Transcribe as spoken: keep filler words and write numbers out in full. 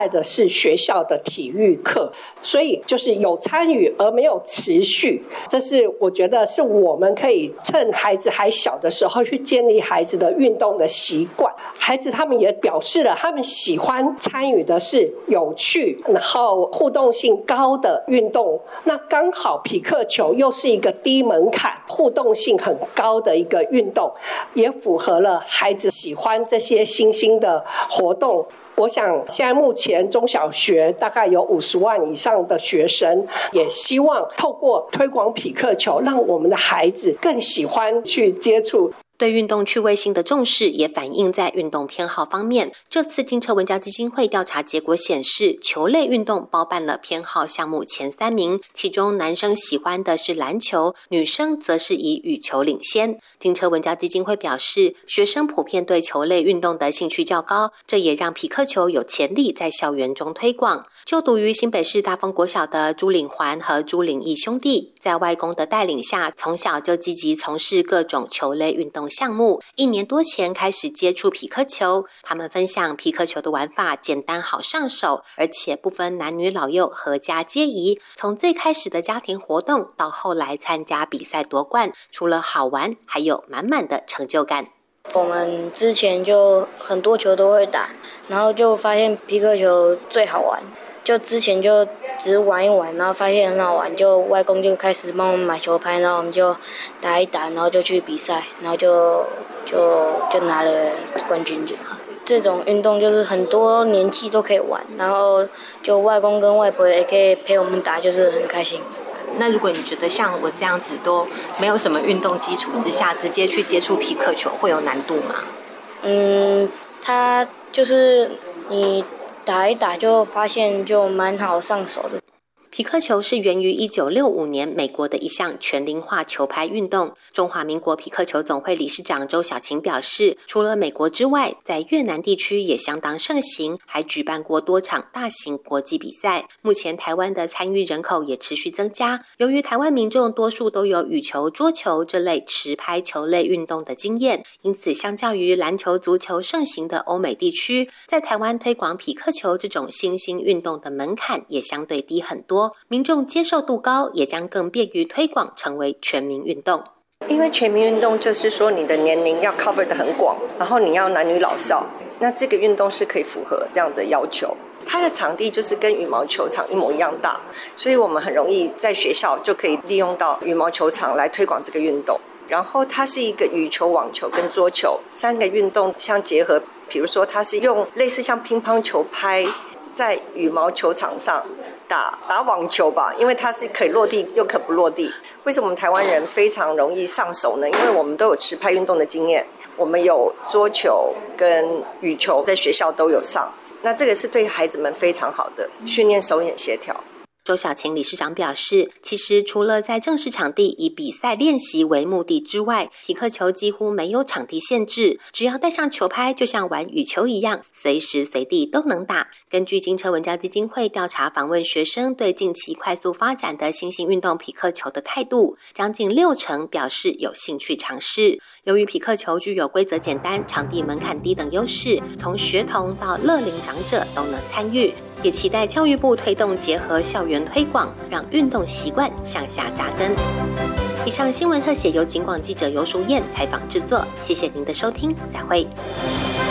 的是学校的体育课，所以就是有参与而没有持续，这是我觉得是我们可以趁孩子还小的时候去建立孩子的运动的习惯。孩子他们也表示了他们喜欢参与的是有趣然后互动性高的运动，那刚好匹克球又是一个低门槛互动性很高的一个运动，也符合了孩子喜欢这些新兴的活动。我想现在目前中小学大概有五十万以上的学生，也希望透过推广匹克球，让我们的孩子更喜欢去接触。 对运动趣味性的重视也反映在运动偏好方面。这次金车文教基金会调查结果显示，球类运动包办了偏好项目前三名，其中男生喜欢的是篮球，女生则是以羽球领先。金车文教基金会表示，学生普遍对球类运动的兴趣较高，这也让匹克球有潜力在校园中推广。就读于新北市大丰国小的朱领环和朱领义兄弟，在外公的带领下，从小就积极从事各种球类运动项目，一年多前开始接触匹克球。他们分享匹克球的玩法简单好上手，而且不分男女老幼，合家皆宜。从最开始的家庭活动到后来参加比赛夺冠，除了好玩，还有满满的成就感。 我们之前就很多球都会打，然后就发现匹克球最好玩，就之前就只玩一玩，然后发现很好玩，就外公就开始帮我们买球拍，然后我们就打一打，然后就去比赛，然后就就就拿了冠军奖。这种运动就是很多年纪都可以玩，然后就外公跟外婆也可以陪我们打，就是很开心。 那如果你觉得像我这样子都没有什么运动基础之下，直接去接触匹克球会有难度吗？ 嗯，它就是你打一打就发现就蛮好上手的。 匹克球是源于一九六五年美国的一项全龄化球拍运动。中华民国匹克球总会理事长周小琴表示，除了美国之外，在越南地区也相当盛行，还举办过多场大型国际比赛。目前台湾的参与人口也持续增加。由于台湾民众多数都有羽球、桌球这类持拍球类运动的经验，因此相较于篮球、足球盛行的欧美地区，在台湾推广匹克球这种新兴运动的门槛也相对低很多。民众接受度高，也将更便于推广成为全民运动。 因为全民运动就是说你的年龄要 cover 得很广，然后你要男女老少，那这个运动是可以符合这样的要求。它的场地就是跟羽毛球场一模一样大，所以我们很容易在学校就可以利用到羽毛球场来推广这个运动。然后它是一个羽球、网球跟桌球三个运动相结合，比如说它是用类似像乒乓球拍在羽毛球场上打打网球吧，因为它是可以落地又可不落地。为什么我们台湾人非常容易上手呢？因为我们都有持拍运动的经验，我们有桌球跟羽球在学校都有上，那这个是对孩子们非常好的训练手眼协调。 周小琴理事长表示，其实除了在正式场地以比赛练习为目的之外，匹克球几乎没有场地限制，只要带上球拍，就像玩羽球一样，随时随地都能打。根据金车文教基金会调查访问学生对近期快速发展的新兴运动匹克球的态度，将近六成表示有兴趣尝试。由于匹克球具有规则简单、场地门槛低等优势，从学童到乐龄长者都能参与。也期待教育部推动结合校园推广，让运动习惯向下扎根。以上新闻特写由警广记者游淑燕采访制作，谢谢您的收听，再会。